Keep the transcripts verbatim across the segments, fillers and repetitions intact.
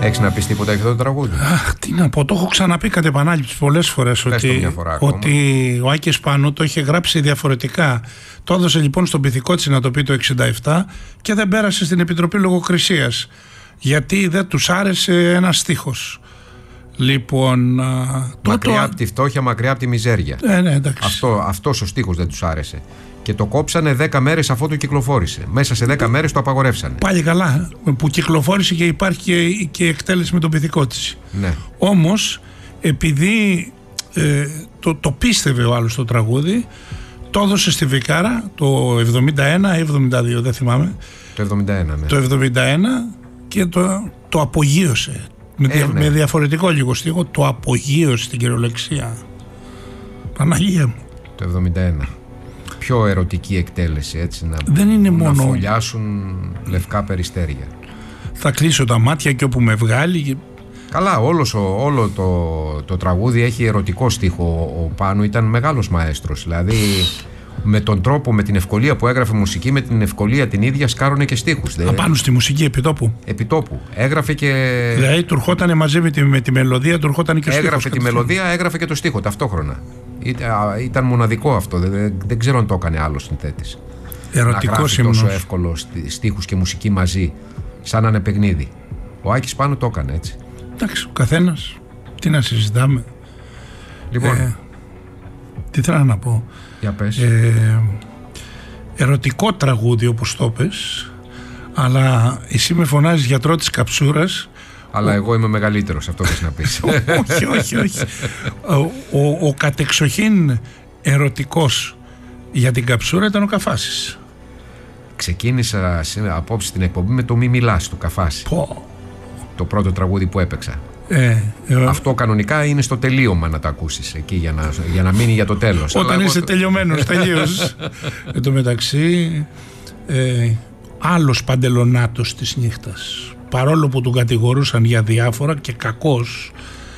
Έχεις να πεις τίποτα για αυτό το τραγούδι? Αχ, τι να πω, το έχω ξαναπεί κατ' επανάληψη πολλές φορές ότι, ότι ο Άκης Πάνου το είχε γράψει διαφορετικά. Το έδωσε λοιπόν στον Πυθικότσι να το πει το εξήντα επτά και δεν πέρασε στην Επιτροπή Λογοκρισίας γιατί δεν τους άρεσε ένας στίχος. Λοιπόν, μακριά από τη φτώχεια, μακριά από τη μιζέρια. Ε, ναι, εντάξει. Αυτό, αυτός ο στίχος δεν τους άρεσε. Και το κόψανε δέκα μέρες αφού το κυκλοφόρησε. Μέσα σε δέκα μέρες το απαγορεύσανε. Πάλι καλά που κυκλοφόρησε και υπάρχει και, και εκτέλεση με τον Πυθικότσι. Ναι. Όμως επειδή ε, το, το πίστευε ο άλλος το τραγούδι, το έδωσε στη Βικάρα το εβδομήντα ένα ή εβδομήντα δύο, δεν θυμάμαι. Το εβδομήντα ένα, ναι. Το εβδομήντα ένα και το, το απογείωσε. Με, ε, δια, ναι. με διαφορετικό λίγο στίχο, το απογείωσε στην κυριολεξία. Παναγία μου. Το εβδομήντα ένα. Πιο ερωτική εκτέλεση, έτσι, να, δεν είναι να μόνο... φωλιάσουν λευκά περιστέρια. Θα κλείσω τα μάτια και όπου με βγάλει. Καλά, όλος, όλο το, το τραγούδι έχει ερωτικό στίχο. Ο Πάνου ήταν μεγάλος μαέστρος. Δηλαδή με τον τρόπο, με την ευκολία που έγραφε μουσική, με την ευκολία την ίδια σκάρωνε και στίχους. Απάνω στη μουσική επιτόπου. Επιτόπου. Έγραφε και. Δηλαδή του ερχότανε μαζί με τη, με τη μελωδία, του ερχότανε και ο στίχος. Έγραφε τη μελωδία, έγραφε και το στίχο ταυτόχρονα. Ήταν, ήταν μοναδικό αυτό. Δεν, δεν ξέρω αν το έκανε άλλο συνθέτης. Ερωτικό να τόσο εύκολο στίχους και μουσική μαζί, σαν να είναι παιχνίδι. Ο Άκης Πάνου το έκανε έτσι. Εντάξει, ο καθένας. Τι να συζητάμε. Λοιπόν. Ε, τι θέλω να πω. Για πες. Ε, ερωτικό τραγούδι όπως το πες, αλλά εσύ με φωνάζεις γιατρό της καψούρας. Αλλά ο... εγώ είμαι μεγαλύτερος, αυτό θες να πεις. όχι, όχι, όχι. Ο, ο, ο κατεξοχήν ερωτικός για την καψούρα ήταν ο Καφάσης. Ξεκίνησα απόψε την εκπομπή με το «Μη μιλάς» του Καφάση. Πω. Το πρώτο τραγούδι που έπαιξα. Ε, ε, Αυτό κανονικά είναι στο τελείωμα να το ακούσεις εκεί για να, για να μείνει για το τέλος. Όταν είσαι το... τελειωμένος τελείως. Εν τω μεταξύ ε, άλλος Παντελονάτος της νύχτας, παρόλο που τον κατηγορούσαν για διάφορα και κακός,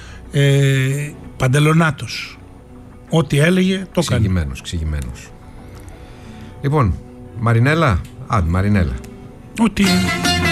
ε, Παντελονάτος ό,τι έλεγε το έκανε. Ξηγημένος, ξηγημένος. Λοιπόν, Μαρινέλα. Α, Μαρινέλα. Ό,τι